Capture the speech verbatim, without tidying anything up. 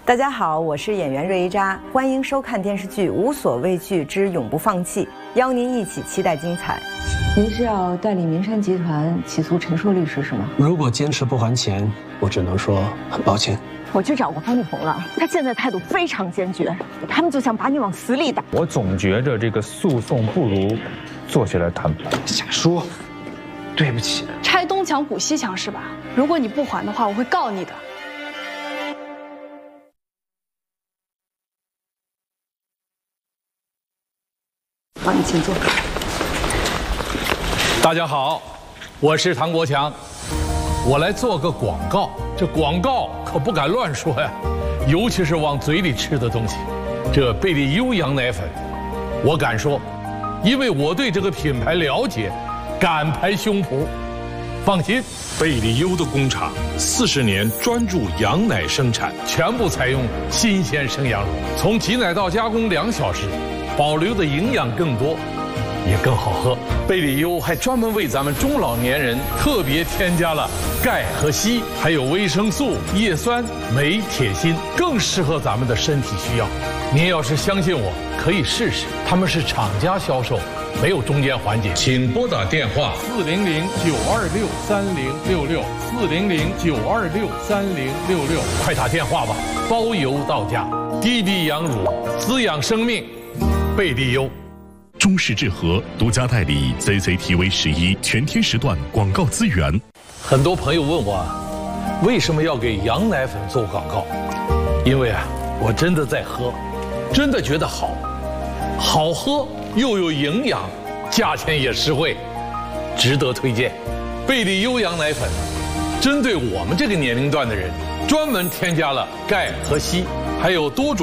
大家好，我是演员瑞一扎，欢迎收看电视剧《无所畏惧之永不放弃》，邀您一起期待精彩。您是要代理明山集团起诉陈硕律师是吗？ 如果坚持不还钱，我只能说很抱歉。 我去找过方力宏了，他现在态度非常坚决，他们就想把你往死里打。 我总觉着这个诉讼不如坐下来谈判。 瞎说，对不起。 拆东墙补西墙是吧？如果你不还的话，我会告你的。 好，你请坐。 大家好，我是唐国强，我来做个广告。这广告可不敢乱说呀，尤其是往嘴里吃的东西。这贝利优羊奶粉，我敢说，因为我对这个品牌了解，敢拍胸脯。放心，贝利优的工厂四十年专注羊奶生产，全部采用新鲜生羊乳，从挤奶到加工两小时。 保留的营养更多，也更好喝。贝利优还专门为咱们中老年人特别添加了钙和硒，还有维生素、叶酸、镁、铁、锌，更适合咱们的身体需要。您要是相信我，可以试试。他们是厂家销售，没有中间环节。请拨打电话四零零九二六三零六六四零零九二六三零六六，快打电话吧，包邮到家。低低羊乳，滋养生命。 贝利优， 中视智和独家代理 C C T V 十一全天时段广告资源。 很多朋友问我，为什么要给羊奶粉做广告？因为啊，我真的在喝，真的觉得好，好喝又有营养，价钱也实惠，值得推荐。贝利优羊奶粉，针对我们这个年龄段的人，专门添加了钙和硒，还有多种。